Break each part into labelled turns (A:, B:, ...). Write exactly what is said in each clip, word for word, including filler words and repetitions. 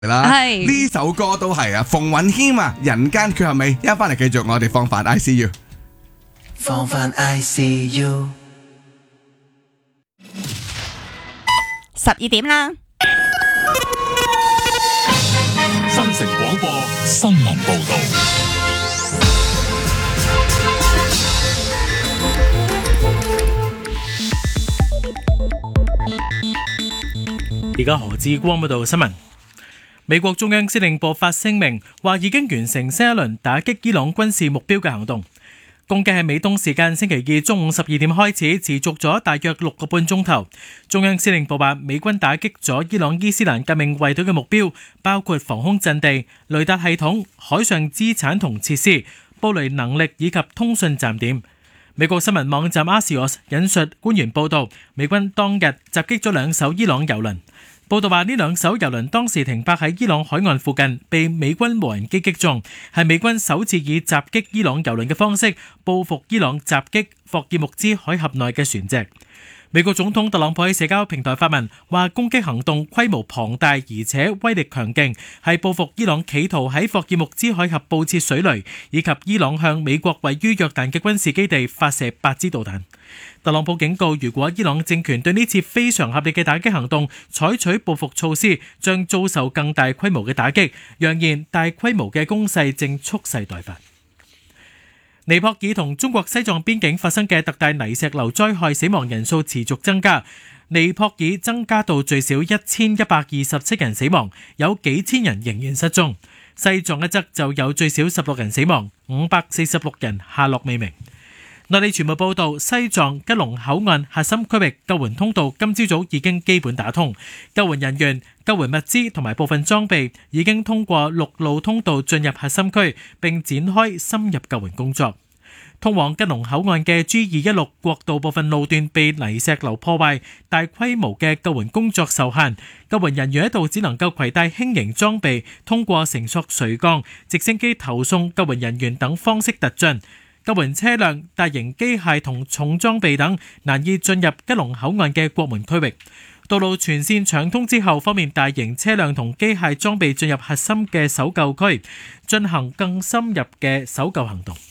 A: 啦，呢首歌都係啊，馮允謙啊，人間缺陷美，一翻嚟繼續我哋放飯 I C U，
B: 放飯 I C U，
C: 十二點啦。
D: 新城廣播新聞報道。
E: 而家何志光報道新聞。美國中央司令部發聲明話，已經完成新一輪打擊伊朗軍事目標嘅行動。攻擊喺美東時間星期二中午十二點開始，持續咗大約六個半鐘頭。中央司令部話，美軍打擊咗伊朗伊斯蘭革命衛隊嘅目標，包括防空陣地、雷達系統、海上資產同設施、布雷能力以及通訊站點。美國新聞網站 Axios 引述官員報道，美軍當日襲擊咗兩艘伊朗油輪。報道話，呢兩艘油輪當時停泊喺伊朗海岸附近，被美軍無人機擊中，係美軍首次以襲擊伊朗油輪嘅方式報復伊朗襲擊霍爾木茲海峽內嘅船隻。美國總統特朗普喺社交平台發文話，攻擊行動規模龐大而且威力強勁，係報復伊朗企圖喺霍爾木茲海峽布設水雷，以及伊朗向美國位於約旦嘅軍事基地發射八支導彈。特朗普警告，如果伊朗政權對呢次非常合理嘅打擊行動採取報復措施，將遭受更大規模嘅打擊，揚言大規模嘅攻勢正蓄勢待發。尼泊爾同中國西藏邊境發生嘅特大泥石流災害，死亡人數持續增加，尼泊爾增加到最少一千一百二十七人死亡，有幾千人仍然失蹤。西藏一則就有最少十六人死亡，五百四十六人下落未明。內地傳媒報道，西藏吉隆口岸核心區域救援通道今朝早已經基本打通，救援人員、救援物資同埋部分裝備已經通過陸路通道進入核心區，並展開深入救援工作。通往吉隆口岸嘅 G 二一六國道部分路段被泥石流破壞，大規模嘅救援工作受限，救援人員一度只能夠攜帶輕型裝備，通過繩索垂降、直升機投送救援人員等方式突進。救援車輛、大型機械同重裝備等難以進入吉隆口岸嘅國門區域。道路全線暢通之後，方便大型車輛同機械裝備進入核心嘅搜救區，進行更深入嘅搜救行動。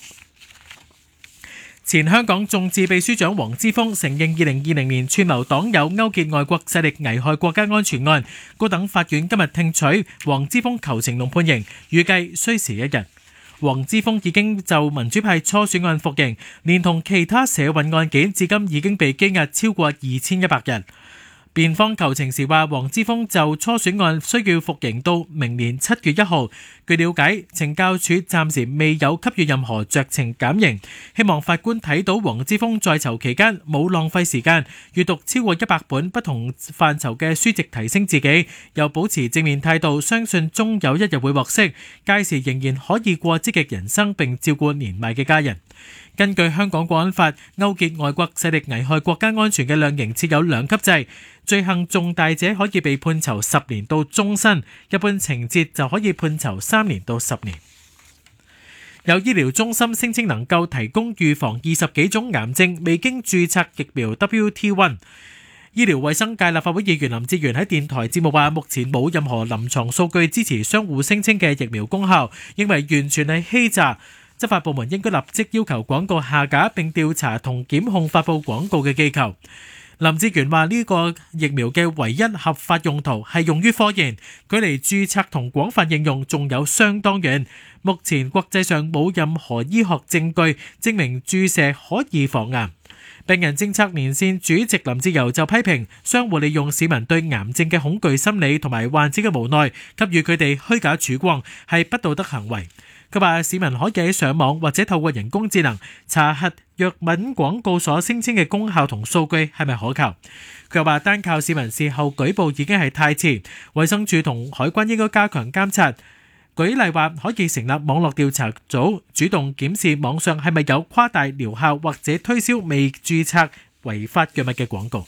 E: 前香港眾志秘書長黃之鋒承認二零二零年串謀黨友勾結外國勢力危害國家安全案，高等法院今日聽取黃之鋒求情同判刑，預計需時一日。黃之鋒已經就民主派初選案服刑，連同其他社運案件，至今已經被羈押超過二千一百日。辯方求情時話，黃之鋒就初選案需要服刑到明年七月一號。據了解，懲教署暫時未有給予任何酌情減刑，希望法官睇到黃之鋒在囚期間冇浪費時間閱讀超過一百本不同範疇嘅書籍提升自己，又保持正面態度，相信終有一日會獲釋，屆時仍然可以過積極人生並照顧年邁嘅家人。根據香港國安法，勾結外國勢力危害國家安全嘅量刑設有兩級制，罪行重大者可以被判囚十年到終身，一般情節就可以判囚三年到十年。有醫療中心聲稱能夠提供預防二十幾種癌症未經註冊疫苗 W T 一。醫療衛生界立法會議員林哲玄喺電台節目話，目前冇任何臨床數據支持相互聲稱嘅疫苗功效，認為完全係欺詐。執法部門應該立即要求廣告下架，並調查同檢控發布廣告嘅機構。林哲玄話，呢個疫苗嘅唯一合法用途係用於科研，距離註冊同廣泛應用仲有相當遠。目前國際上冇任何醫學證據證明注射可以防癌。病人政策連線主席林志釉就批評商戶利用市民對癌症嘅恐懼心理同埋患者嘅無奈，給予佢哋虛假曙光，係不道德行為。佢話市民可以喺上網或者透過人工智能查核藥品廣告所聲稱嘅功效同數據係咪可靠。佢又話單靠市民事後舉報已經係太遲，衛生署同海關應該加強監察。舉例話可以成立網絡調查組，主動檢視網上係咪有誇大療效或者推銷未註冊違法藥物嘅廣告。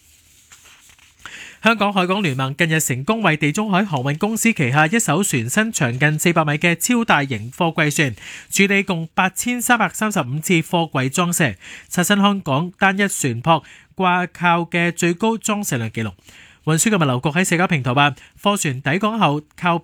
E: 香港海港聯盟近日成功為地中海航運公司旗下一艘船身長近四百米嘅超大型貨櫃船處理共八千三百三十五次貨櫃裝卸，刷新香港單一船舶掛靠嘅最高裝卸量紀錄。 運輸及物流局喺社交平台話，貨船抵港後靠